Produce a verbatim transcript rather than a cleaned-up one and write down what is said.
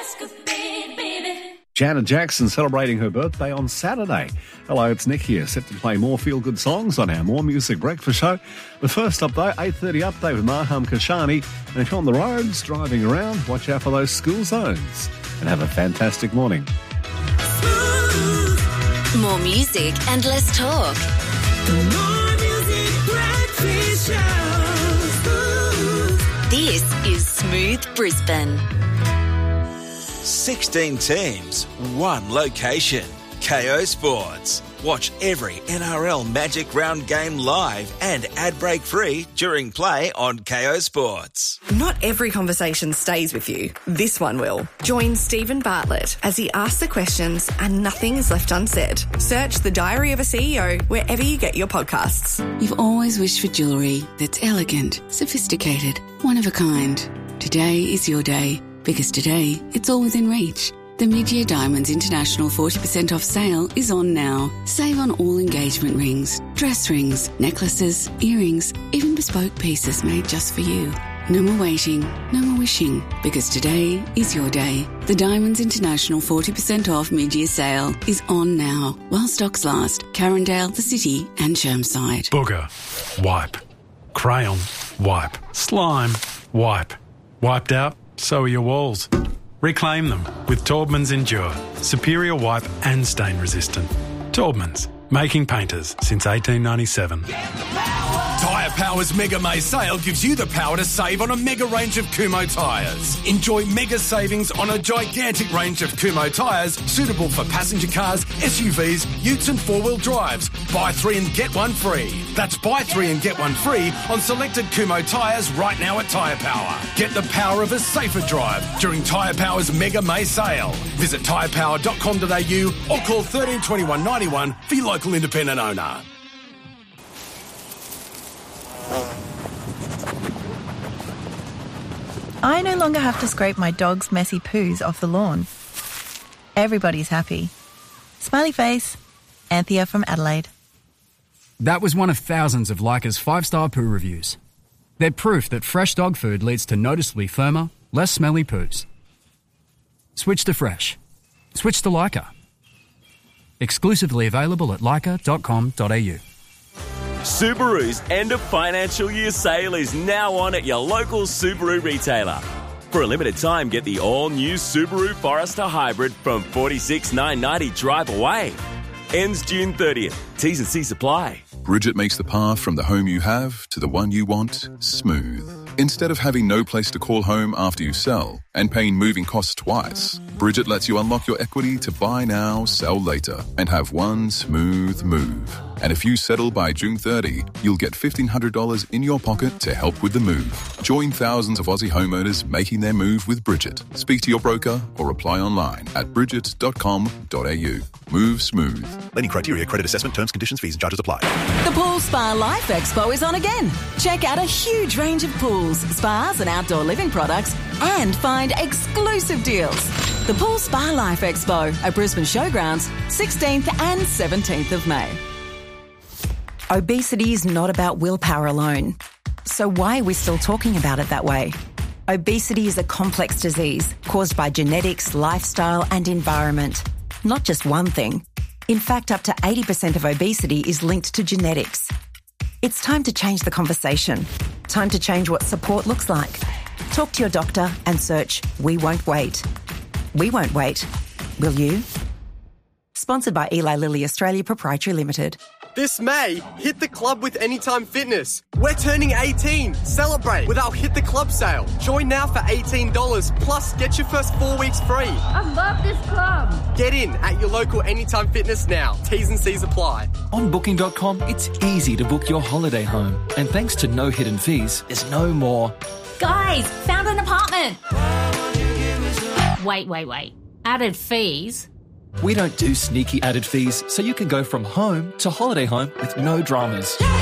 Janet Jackson celebrating her birthday on Saturday. Hello, it's Nick here, set to play more feel-good songs on our More Music Breakfast show. But first up, though, eight thirty update with Maham Kashani. And if you're on the roads, driving around, watch out for those school zones. And have a fantastic morning. More music and less talk. More Music Breakfast Show. This is Smooth Brisbane. sixteen teams, one location. K O Sports. Watch every N R L Magic Round game live and ad break free during play on K O Sports. Not every conversation stays with you. This one will. Join Stephen Bartlett as he asks the questions and nothing is left unsaid. Search The Diary of a C E O wherever you get your podcasts. You've always wished for jewellery that's elegant, sophisticated, one of a kind. Today is your day, because today it's all within reach. The Mid-Year Diamonds International forty percent off sale is on now. Save on all engagement rings, dress rings, necklaces, earrings, even bespoke pieces made just for you. No more waiting, no more wishing, because today is your day. The Diamonds International forty percent off mid-year sale is on now, while stocks last. Carindale, The City and Chermside. Booger, wipe. Crayon, wipe. Slime, wipe. Wiped out? So are your walls. Reclaim them with Taubman's Endure. Superior wipe and stain resistant. Taubman's, making painters since eighteen ninety-seven. Tyre Power's Mega May sale gives you the power to save on a mega range of Kumho tyres. Enjoy mega savings on a gigantic range of Kumho tyres suitable for passenger cars, S U Vs, utes and four-wheel drives. Buy three and get one free. That's buy three and get one free on selected Kumho tyres right now at Tyre Power. Get the power of a safer drive during Tyre Power's Mega May sale. Visit tyre power dot com dot a u or call thirteen twenty-one ninety-one for your local independent owner. I no longer have to scrape my dog's messy poos off the lawn. Everybody's happy. Smiley face, Anthea from Adelaide. That was one of thousands of Leica's five-star poo reviews. They're proof that fresh dog food leads to noticeably firmer, less smelly poos. Switch to fresh. Switch to Leica. Exclusively available at leica dot com dot a u. Subaru's end of financial year sale is now on at your local Subaru retailer. For a limited time, get the all-new Subaru Forester Hybrid from forty-six thousand nine hundred ninety dollars drive away. Ends June thirtieth. T's and C's apply. Bridget makes the path from the home you have to the one you want smooth. Instead of having no place to call home after you sell and paying moving costs twice, Bridget lets you unlock your equity to buy now, sell later, and have one smooth move. And if you settle by June thirtieth, you'll get fifteen hundred dollars in your pocket to help with the move. Join thousands of Aussie homeowners making their move with Bridget. Speak to your broker or apply online at bridget dot com dot a u. Move smooth. Lending criteria, credit assessment, terms, conditions, fees and charges apply. The Pool Spa Life Expo is on again. Check out a huge range of pools, spas and outdoor living products and find exclusive deals. The Pool Spa Life Expo at Brisbane Showgrounds, sixteenth and seventeenth of May. Obesity is not about willpower alone. So why are we still talking about it that way? Obesity is a complex disease caused by genetics, lifestyle and environment. Not just one thing. In fact, up to eighty percent of obesity is linked to genetics. It's time to change the conversation. Time to change what support looks like. Talk to your doctor and search We Won't Wait. We won't wait. Will you? Sponsored by Eli Lilly Australia Proprietary Limited. This May, hit the club with Anytime Fitness. We're turning eighteen. Celebrate with our Hit the Club sale. Join now for eighteen dollars, plus get your first four weeks free. I love this club. Get in at your local Anytime Fitness now. T's and C's apply. On booking dot com, it's easy to book your holiday home. And thanks to no hidden fees, there's no more. Guys, found an apartment. Wait, wait, wait. Added fees? We don't do sneaky added fees, so you can go from home to holiday home with no dramas.